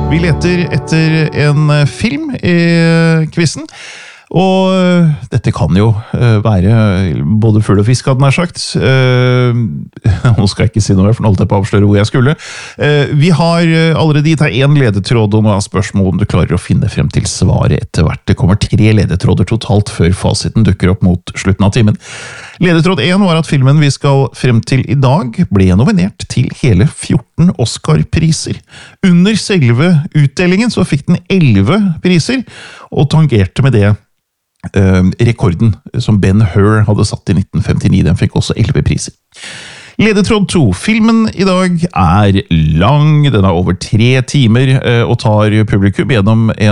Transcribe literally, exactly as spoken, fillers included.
Vi leter etter en film i quizen, og dette kan jo være både fugl og fisk, hadde jeg sagt. Nå skal jeg ikke si noe, for nå holdt jeg på å avsløre hvor jeg skulle. Vi har allerede gitt deg en ledetråd, og nå er spørsmålet om du klarer å finne frem til svaret etter hvert. Det kommer tre ledetråder totalt før fasiten dukker opp mot slutten av timen. Ledetråd én var at filmen vi skal frem til i dag ble nominert til hele fjorten Oscar-priser. Under selve utdelingen så fikk den elleve priser, og tangerte med det Uh, rekorden som Ben Hur hadde satt i nitten femtini. Den fikk også elleve priser. Ledetråd to. Filmen i dag er lang, den er over tre timer uh, og tar publikum gjennom en